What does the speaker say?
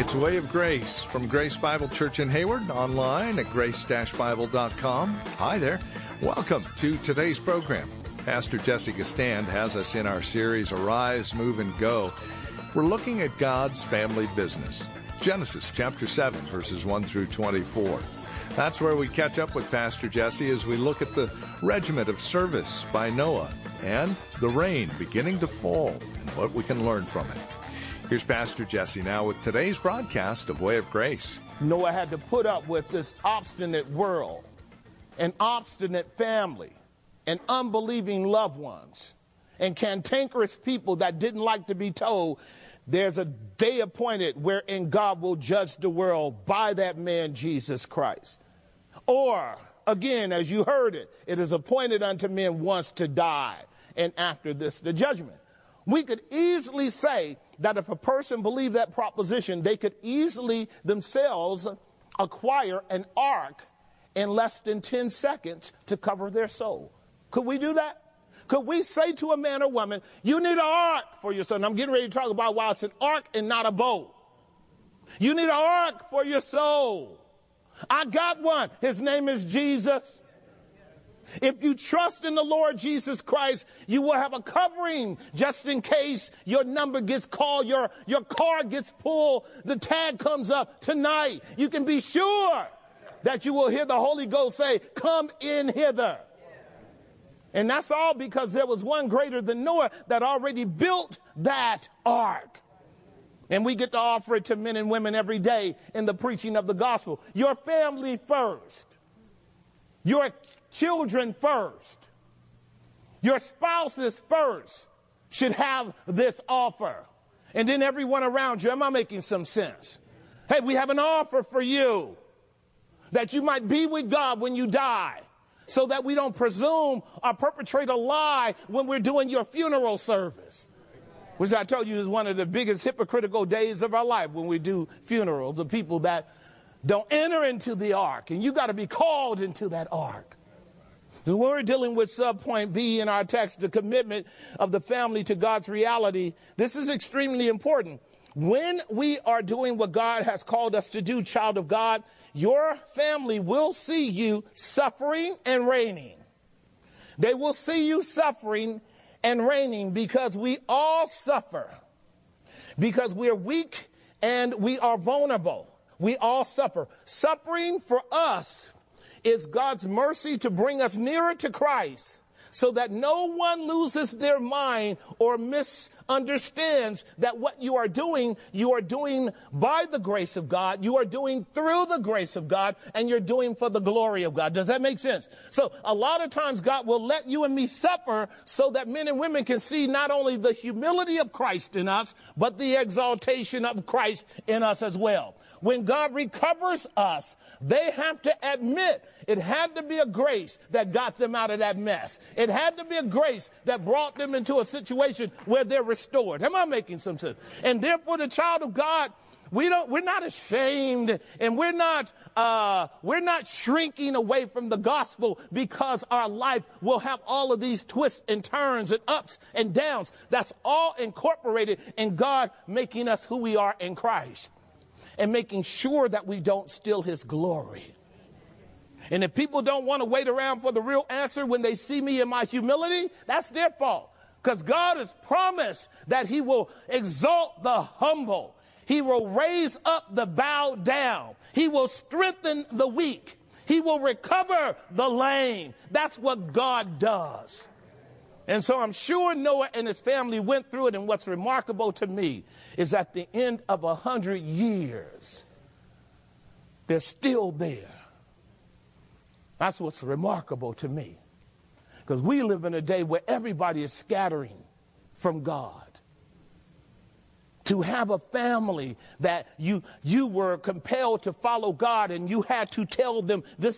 It's Way of Grace from Grace Bible Church in Hayward, online at grace-bible.com. Hi there. Welcome to today's program. Pastor Jesse Gistand has us in our series, Arise, Move, and Go. We're looking at God's family business. Genesis chapter 7, verses 1 through 24. That's where we catch up with Pastor Jesse as we look at the regiment of service by Noah and the rain beginning to fall and what we can learn from it. Here's Pastor Jesse now with today's broadcast of Way of Grace. Noah had to put up with this obstinate world, an obstinate family, and unbelieving loved ones, and cantankerous people that didn't like to be told there's a day appointed wherein God will judge the world by that man, Jesus Christ. Or, again, as you heard it, it is appointed unto men once to die, and after this, the judgment. We could easily say that if a person believed that proposition, they could easily themselves acquire an ark in less than 10 seconds to cover their soul. Could we do that? Could we say to a man or woman, you need an ark for your soul? And I'm getting ready to talk about why it's an ark and not a boat. You need an ark for your soul. I got one. His name is Jesus. If you trust in the Lord Jesus Christ, you will have a covering just in case your number gets called, your car gets pulled, the tag comes up tonight. You can be sure that you will hear the Holy Ghost say, come in hither. And that's all because there was one greater than Noah that already built that ark. And we get to offer it to men and women every day in the preaching of the gospel. Your family first. Your children first. Your spouses first should have this offer. And then everyone around you. Am I making some sense? Hey, we have an offer for you that you might be with God when you die, so that we don't presume or perpetrate a lie when we're doing your funeral service, which I told you is one of the biggest hypocritical days of our life, when we do funerals of people that don't enter into the ark, and you got to be called into that ark. So when we're dealing with subpoint B in our text, the commitment of the family to God's reality, this is extremely important. When we are doing what God has called us to do, child of God, your family will see you suffering and reigning. They will see you suffering and reigning because we all suffer. Because we're weak and we are vulnerable. We all suffer. Suffering for us is God's mercy to bring us nearer to Christ, so that no one loses their mind or misunderstands that what you are doing by the grace of God, you are doing through the grace of God, and you're doing for the glory of God. Does that make sense? So a lot of times God will let you and me suffer so that men and women can see not only the humility of Christ in us, but the exaltation of Christ in us as well. When God recovers us, they have to admit it had to be a grace that got them out of that mess. It had to be a grace that brought them into a situation where they're restored. Am I making some sense? And therefore, the child of God, we're not ashamed, and we're not shrinking away from the gospel because our life will have all of these twists and turns and ups and downs. That's all incorporated in God making us who we are in Christ, and making sure that we don't steal his glory. And if people don't want to wait around for the real answer when they see me in my humility, that's their fault. Because God has promised that he will exalt the humble. He will raise up the bowed down. He will strengthen the weak. He will recover the lame. That's what God does. And so I'm sure Noah and his family went through it. And what's remarkable to me is at the end of 100 years, they're still there. That's what's remarkable to me. Because we live in a day where everybody is scattering from God. To have a family that you were compelled to follow God, and you had to tell them this